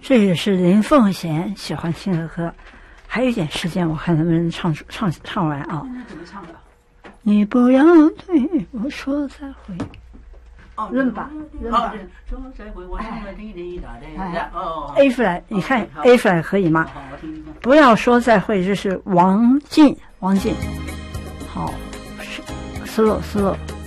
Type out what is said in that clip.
这也是林凤贤喜欢听的歌。还有一点时间，我看能不能唱完啊？ 怎么唱的？ 你不要对我说再会。润吧，润吧。 说再会，我唱的滴滴答答。哦 ，A flat， 你看 A flat 可以吗？不要说再会，这是王静。好，slow。